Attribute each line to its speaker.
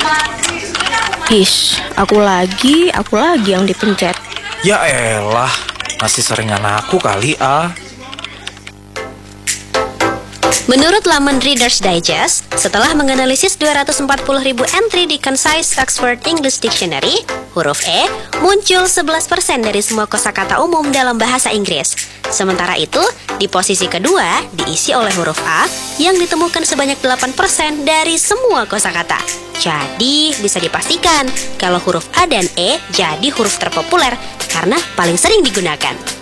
Speaker 1: Ish, aku lagi yang dipencet.
Speaker 2: Ya elah, masih seringan aku kali ah.
Speaker 3: Menurut laman Reader's Digest, setelah menganalisis 240.000 entry di Concise Oxford English Dictionary, huruf E muncul 11% dari semua kosakata umum dalam bahasa Inggris. Sementara itu, di posisi kedua diisi oleh huruf A yang ditemukan sebanyak 8% dari semua kosakata. Jadi, bisa dipastikan kalau huruf A dan E jadi huruf terpopuler karena paling sering digunakan.